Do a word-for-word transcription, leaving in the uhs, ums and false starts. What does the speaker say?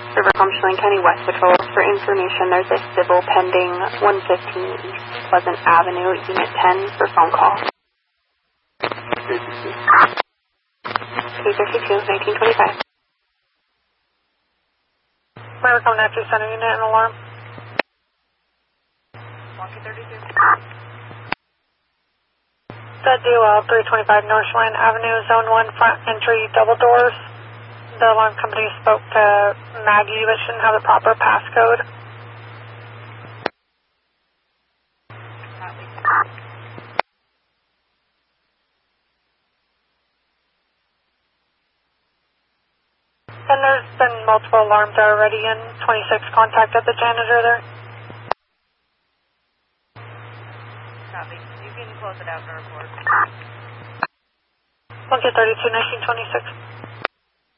Rivercombe, Chelan County West Patrol. For information, there's a civil pending one fifteen East Pleasant Avenue, Unit ten, for phone call. three thirty-two, nineteen twenty-five. Rivercombe Natural Center Unit and alarm. one two thirty-two. That D O L three twenty-five North Chelan Avenue, Zone one, front entry, double doors. The alarm company spoke to Maggie, but shouldn't have the proper passcode. And there's been multiple alarms already in twenty-six. Contacted the janitor there. Copy. You can close it out for report. one two thirty-two, nineteen twenty-six.